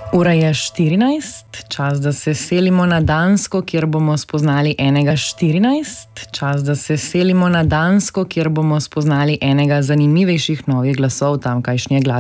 Ura je 14, čas, da se selimo na Dansko, kjer bomo spoznali enega 14, čas, da se selimo na Dansko, kjer bomo spoznali enega zanimivejših novih glasov tamkajšnje glasbe.